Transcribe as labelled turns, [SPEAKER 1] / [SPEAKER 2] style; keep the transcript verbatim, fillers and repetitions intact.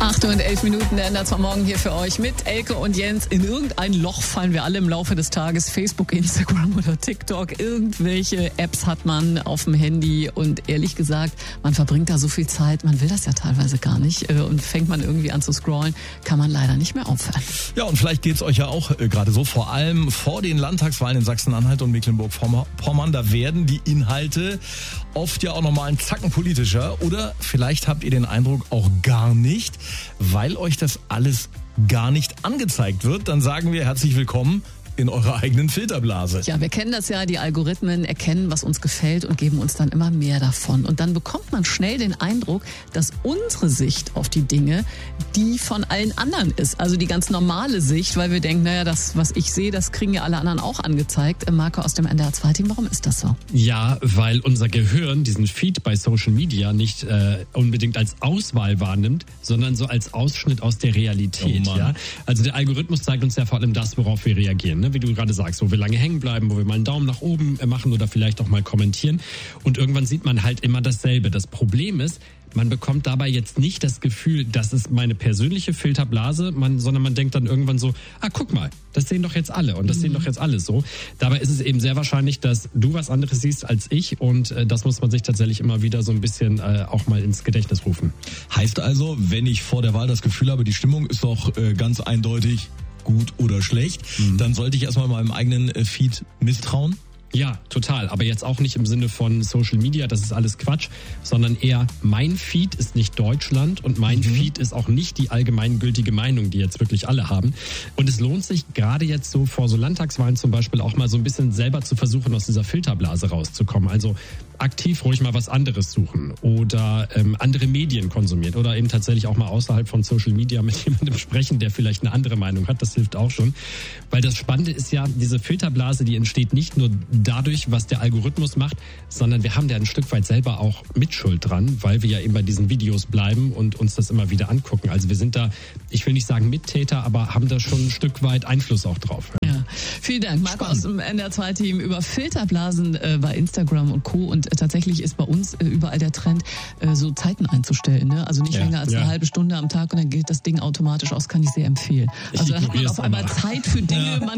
[SPEAKER 1] acht und elf Minuten, der Ender zwar morgen hier für euch mit Elke und Jens. In irgendein Loch fallen wir alle im Laufe des Tages. Facebook, Instagram oder TikTok. Irgendwelche Apps hat man auf dem Handy. Und ehrlich gesagt, man verbringt da so viel Zeit. Man will das ja teilweise gar nicht. Und fängt man irgendwie an zu scrollen, kann man leider nicht mehr aufhören.
[SPEAKER 2] Ja, und vielleicht geht's euch ja auch äh, gerade so. Vor allem vor den Landtagswahlen in Sachsen-Anhalt und Mecklenburg-Vorpommern. Da werden die Inhalte oft ja auch nochmal einen Zacken politischer. Oder vielleicht habt ihr den Eindruck auch gar nicht, weil euch das alles gar nicht angezeigt wird. Dann sagen wir herzlich willkommen in eurer eigenen Filterblase.
[SPEAKER 1] Ja, wir kennen das ja, die Algorithmen erkennen, was uns gefällt und geben uns dann immer mehr davon. Und dann bekommt man schnell den Eindruck, dass unsere Sicht auf die Dinge die von allen anderen ist. Also die ganz normale Sicht, weil wir denken, naja, das, was ich sehe, das kriegen ja alle anderen auch angezeigt. Marco aus dem N D R zwei Team, warum ist das so?
[SPEAKER 3] Ja, weil unser Gehirn diesen Feed bei Social Media nicht äh, unbedingt als Auswahl wahrnimmt, sondern so als Ausschnitt aus der Realität.
[SPEAKER 2] Oh
[SPEAKER 3] ja? Also der Algorithmus zeigt uns ja vor allem das, worauf wir reagieren. Ne? Wie du gerade sagst, wo wir lange hängen bleiben, wo wir mal einen Daumen nach oben machen oder vielleicht auch mal kommentieren. Und irgendwann sieht man halt immer dasselbe. Das Problem ist, man bekommt dabei jetzt nicht das Gefühl, das ist meine persönliche Filterblase, man, sondern man denkt dann irgendwann so, ah, guck mal, das sehen doch jetzt alle und das mhm. sehen doch jetzt alle so. Dabei ist es eben sehr wahrscheinlich, dass du was anderes siehst als ich und äh, das muss man sich tatsächlich immer wieder so ein bisschen äh, auch mal ins Gedächtnis rufen.
[SPEAKER 2] Heißt also, wenn ich vor der Wahl das Gefühl habe, die Stimmung ist doch äh, ganz eindeutig gut oder schlecht, mhm. dann sollte ich erstmal meinem eigenen äh, Feed misstrauen?
[SPEAKER 3] Ja, total. Aber jetzt auch nicht im Sinne von Social Media, das ist alles Quatsch, sondern eher mein Feed ist nicht Deutschland und mein mhm. Feed ist auch nicht die allgemeingültige Meinung, die jetzt wirklich alle haben. Und es lohnt sich gerade jetzt so vor so Landtagswahlen zum Beispiel auch mal so ein bisschen selber zu versuchen, aus dieser Filterblase rauszukommen. Also aktiv ruhig mal was anderes suchen oder ähm, andere Medien konsumieren oder eben tatsächlich auch mal außerhalb von Social Media mit jemandem sprechen, der vielleicht eine andere Meinung hat. Das hilft auch schon. Weil das Spannende ist ja, diese Filterblase, die entsteht nicht nur dadurch, was der Algorithmus macht, sondern wir haben da ein Stück weit selber auch Mitschuld dran, weil wir ja eben bei diesen Videos bleiben und uns das immer wieder angucken. Also wir sind da, ich will nicht sagen Mittäter, aber haben da schon ein Stück weit Einfluss auch drauf.
[SPEAKER 1] Ja, vielen Dank, Marco aus dem N D R zwei Team über Filterblasen äh, bei Instagram und Co. Und äh, tatsächlich ist bei uns äh, überall der Trend, äh, so Zeiten einzustellen. Ne? Also nicht ja, länger als ja. eine halbe Stunde am Tag und dann gilt das Ding automatisch aus, kann ich sehr empfehlen. Also da hat man auf einmal Zeit für Dinge, ja. man